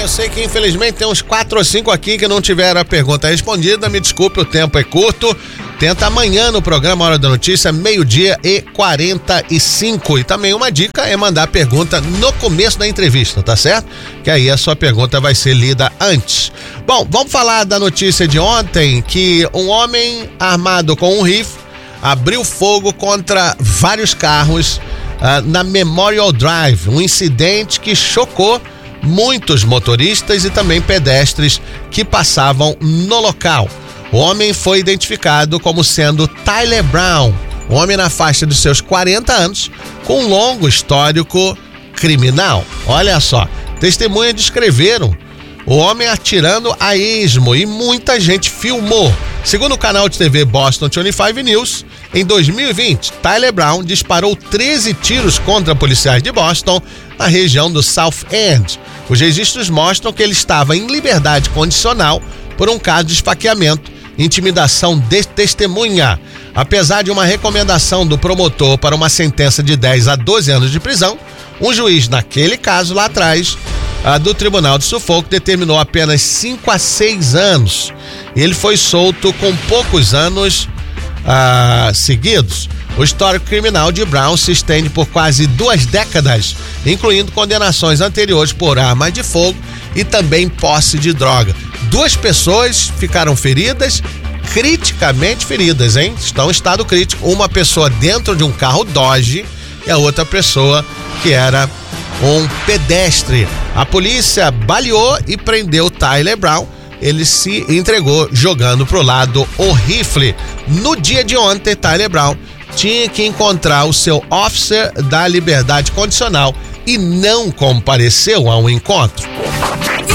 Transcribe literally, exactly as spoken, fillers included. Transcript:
eu sei que infelizmente tem uns quatro ou cinco aqui que não tiveram a pergunta respondida. Me desculpe, o tempo é curto. Tenta amanhã no programa Hora da Notícia, meio-dia e quarenta e cinco. E também uma dica é mandar a pergunta no começo da entrevista, tá certo? Que aí a sua pergunta vai ser lida antes. Bom, vamos falar da notícia de ontem, que um homem armado com um rifle abriu fogo contra vários carros uh, na Memorial Drive. Um incidente que chocou muitos motoristas e também pedestres que passavam no local. O homem foi identificado como sendo Tyler Brown, um homem na faixa dos seus quarenta anos, com um longo histórico criminal. Olha só, testemunhas descreveram o homem atirando a esmo e muita gente filmou. Segundo o canal de T V Boston vinte e cinco News, em dois mil e vinte, Tyler Brown disparou treze tiros contra policiais de Boston na região do South End. Os registros mostram que ele estava em liberdade condicional por um caso de esfaqueamento, intimidação de testemunha. Apesar de uma recomendação do promotor para uma sentença de dez a doze anos de prisão, um juiz naquele caso lá atrás a do Tribunal de Suffolk determinou apenas cinco a seis anos. Ele foi solto com poucos anos ah, seguidos. O histórico criminal de Brown se estende por quase duas décadas, incluindo condenações anteriores por arma de fogo e também posse de droga. Duas pessoas ficaram feridas, criticamente feridas, hein? Estão em estado crítico. Uma pessoa dentro de um carro Dodge e a outra pessoa que era um pedestre. A polícia baleou e prendeu Tyler Brown. Ele se entregou jogando pro lado o rifle. No dia de ontem, Tyler Brown tinha que encontrar o seu officer da liberdade condicional e não compareceu ao encontro.